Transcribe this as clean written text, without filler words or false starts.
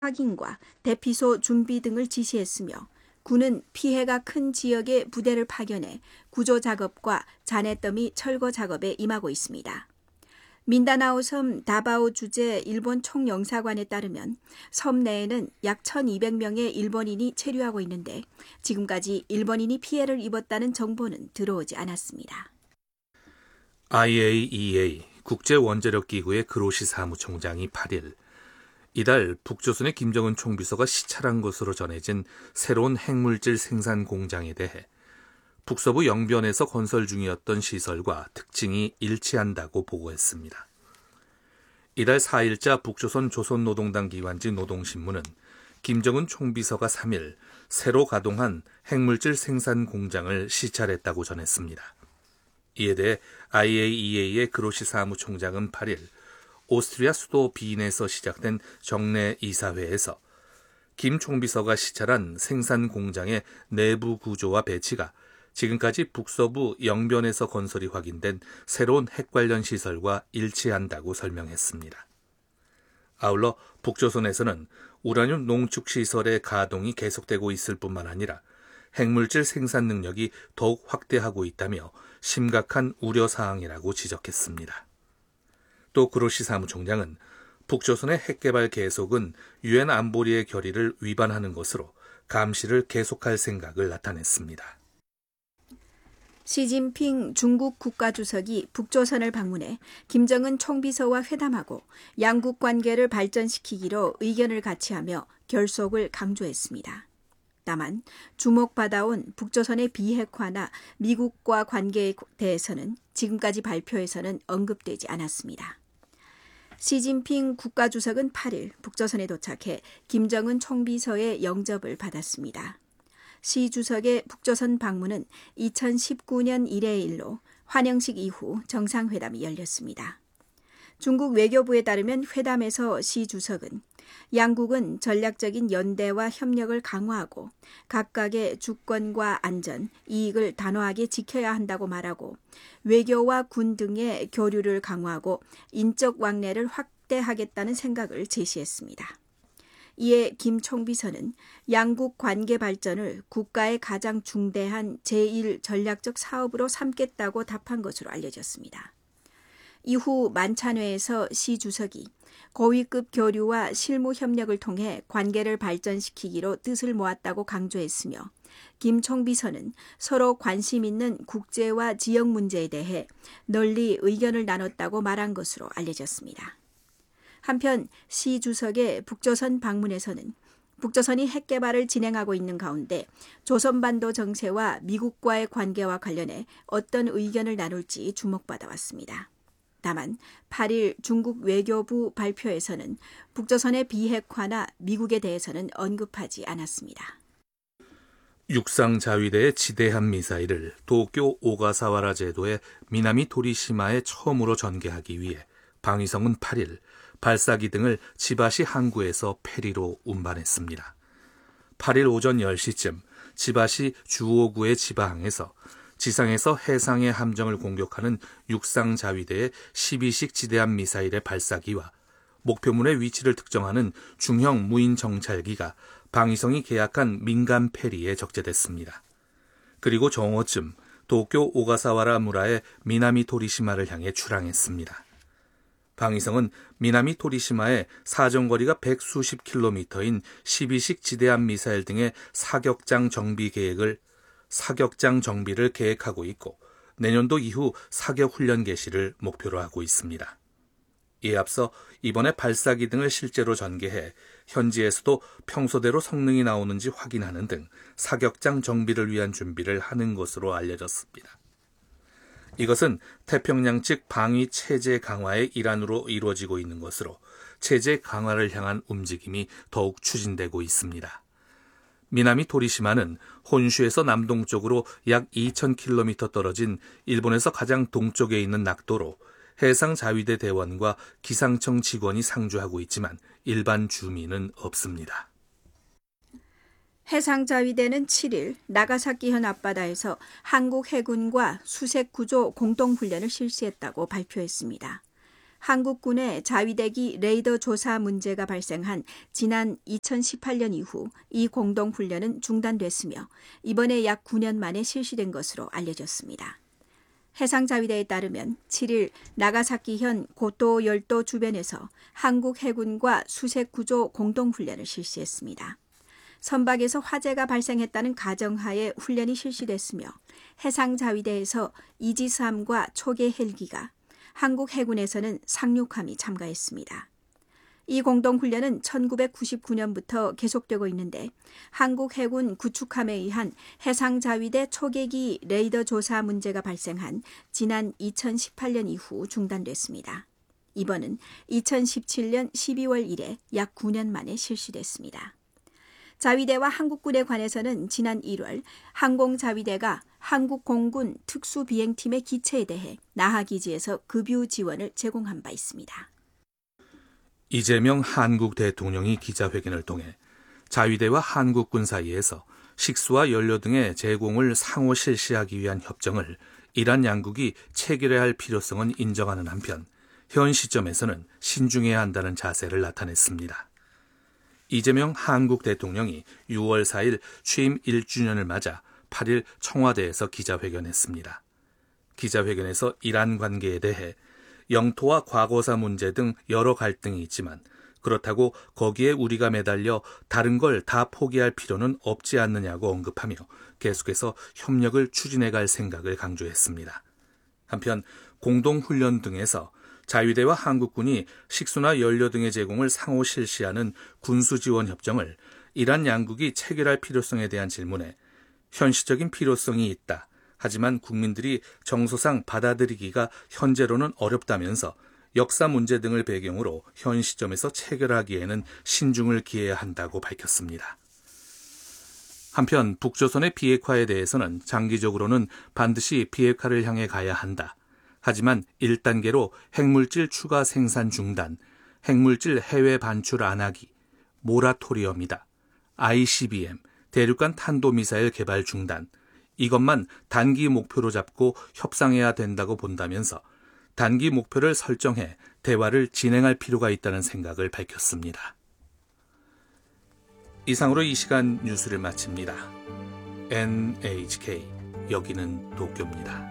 확인과 대피소 준비 등을 지시했으며 군은 피해가 큰 지역에 부대를 파견해 구조 작업과 잔해더미 철거 작업에 임하고 있습니다. 민다나오 섬 다바오 주재 일본 총영사관에 따르면 섬 내에는 약 1,200명의 일본인이 체류하고 있는데 지금까지 일본인이 피해를 입었다는 정보는 들어오지 않았습니다. IAEA 국제원자력기구의 그로시 사무총장이 8일 이달 북조선의 김정은 총비서가 시찰한 것으로 전해진 새로운 핵물질 생산 공장에 대해 북서부 영변에서 건설 중이었던 시설과 특징이 일치한다고 보고했습니다. 이달 4일자 북조선 조선노동당 기관지 노동신문은 김정은 총비서가 3일 새로 가동한 핵물질 생산 공장을 시찰했다고 전했습니다. 이에 대해 IAEA의 그로시 사무총장은 8일 오스트리아 수도 비인에서 시작된 정례 이사회에서 김 총비서가 시찰한 생산 공장의 내부 구조와 배치가 지금까지 북서부 영변에서 건설이 확인된 새로운 핵 관련 시설과 일치한다고 설명했습니다. 아울러 북조선에서는 우라늄 농축 시설의 가동이 계속되고 있을 뿐만 아니라 핵물질 생산 능력이 더욱 확대하고 있다며 심각한 우려사항이라고 지적했습니다. 또 그로시 사무총장은 북조선의 핵개발 계속은 유엔 안보리의 결의를 위반하는 것으로 감시를 계속할 생각을 나타냈습니다. 시진핑 중국 국가주석이 북조선을 방문해 김정은 총비서와 회담하고 양국 관계를 발전시키기로 의견을 같이하며 결속을 강조했습니다. 다만 주목받아온 북조선의 비핵화나 미국과 관계에 대해서는 지금까지 발표에서는 언급되지 않았습니다. 시진핑 국가주석은 8일 북조선에 도착해 김정은 총비서의 영접을 받았습니다. 시 주석의 북조선 방문은 2019년 1회 일로 환영식 이후 정상회담이 열렸습니다. 중국 외교부에 따르면 회담에서 시 주석은 양국은 전략적인 연대와 협력을 강화하고 각각의 주권과 안전, 이익을 단호하게 지켜야 한다고 말하고 외교와 군 등의 교류를 강화하고 인적 왕래를 확대하겠다는 생각을 제시했습니다. 이에 김 총비서는 양국 관계 발전을 국가의 가장 중대한 제1 전략적 사업으로 삼겠다고 답한 것으로 알려졌습니다. 이후 만찬회에서 시 주석이 고위급 교류와 실무 협력을 통해 관계를 발전시키기로 뜻을 모았다고 강조했으며 김 총비서는 서로 관심 있는 국제와 지역 문제에 대해 널리 의견을 나눴다고 말한 것으로 알려졌습니다. 한편 시 주석의 북조선 방문에서는 북조선이 핵 개발을 진행하고 있는 가운데 조선반도 정세와 미국과의 관계와 관련해 어떤 의견을 나눌지 주목받아 왔습니다. 다만 8일 중국 외교부 발표에서는 북조선의 비핵화나 미국에 대해서는 언급하지 않았습니다. 육상자위대의 지대함 미사일을 도쿄 오가사와라 제도의 미나미 도리시마에 처음으로 전개하기 위해 방위성은 8일 발사기 등을 지바시 항구에서 페리로 운반했습니다. 8일 오전 10시쯤 지바시 주오구의 지바항에서 지상에서 해상의 함정을 공격하는 육상자위대의 12식 지대함 미사일의 발사기와 목표물의 위치를 특정하는 중형 무인 정찰기가 방위성이 계약한 민간 페리에 적재됐습니다. 그리고 정오쯤 도쿄 오가사와라 무라의 미나미 도리시마를 향해 출항했습니다. 방위성은 미나미 도리시마에 사정거리가 100수십 킬로미터인 12식 지대함 미사일 등의 사격장 정비를 계획하고 있고 내년도 이후 사격 훈련 개시를 목표로 하고 있습니다. 이에 앞서 이번에 발사기 등을 실제로 전개해 현지에서도 평소대로 성능이 나오는지 확인하는 등 사격장 정비를 위한 준비를 하는 것으로 알려졌습니다. 이것은 태평양 측 방위 체제 강화의 일환으로 이루어지고 있는 것으로 체제 강화를 향한 움직임이 더욱 추진되고 있습니다. 미나미 도리시마는 혼슈에서 남동쪽으로 약 2,000km 떨어진 일본에서 가장 동쪽에 있는 낙도로 해상자위대 대원과 기상청 직원이 상주하고 있지만 일반 주민은 없습니다. 해상자위대는 7일 나가사키현 앞바다에서 한국 해군과 수색구조 공동훈련을 실시했다고 발표했습니다. 한국군의 자위대기 레이더 조사 문제가 발생한 지난 2018년 이후 이 공동훈련은 중단됐으며 이번에 약 9년 만에 실시된 것으로 알려졌습니다. 해상자위대에 따르면 7일 나가사키현 고토 열도 주변에서 한국 해군과 수색구조 공동훈련을 실시했습니다. 선박에서 화재가 발생했다는 가정하에 훈련이 실시됐으며 해상자위대에서 이지스함과 초계 헬기가, 한국 해군에서는 상륙함이 참가했습니다. 이 공동훈련은 1999년부터 계속되고 있는데 한국 해군 구축함에 의한 해상자위대 초계기 레이더 조사 문제가 발생한 지난 2018년 이후 중단됐습니다. 이번은 2017년 12월 이래 약 9년 만에 실시됐습니다. 자위대와 한국군에 관해서는 지난 1월 항공자위대가 한국공군 특수비행팀의 기체에 대해 나하기지에서 급유 지원을 제공한 바 있습니다. 이재명 한국 대통령이 기자회견을 통해 자위대와 한국군 사이에서 식수와 연료 등의 제공을 상호 실시하기 위한 협정을 이란 양국이 체결해야 할 필요성은 인정하는 한편 현 시점에서는 신중해야 한다는 자세를 나타냈습니다. 이재명 한국 대통령이 6월 4일 취임 1주년을 맞아 8일 청와대에서 기자회견했습니다. 기자회견에서 이란 관계에 대해 영토와 과거사 문제 등 여러 갈등이 있지만 그렇다고 거기에 우리가 매달려 다른 걸 다 포기할 필요는 없지 않느냐고 언급하며 계속해서 협력을 추진해갈 생각을 강조했습니다. 한편 공동훈련 등에서 자위대와 한국군이 식수나 연료 등의 제공을 상호 실시하는 군수지원 협정을 이란 양국이 체결할 필요성에 대한 질문에 현실적인 필요성이 있다. 하지만 국민들이 정서상 받아들이기가 현재로는 어렵다면서 역사 문제 등을 배경으로 현 시점에서 체결하기에는 신중을 기해야 한다고 밝혔습니다. 한편 북조선의 비핵화에 대해서는 장기적으로는 반드시 비핵화를 향해 가야 한다. 하지만 1단계로 핵물질 추가 생산 중단, 핵물질 해외 반출 안 하기, 모라토리엄이다. ICBM, 대륙간 탄도미사일 개발 중단, 이것만 단기 목표로 잡고 협상해야 된다고 본다면서 단기 목표를 설정해 대화를 진행할 필요가 있다는 생각을 밝혔습니다. 이상으로 이 시간 뉴스를 마칩니다. NHK, 여기는 도쿄입니다.